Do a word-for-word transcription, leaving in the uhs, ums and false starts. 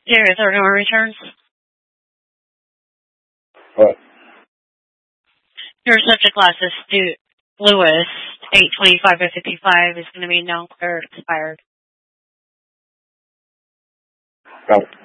Zero thirty one returns. What? Your subject class is Stu Lewis, eight twenty-five by fifty-five is going to be non-clear expired. Oh.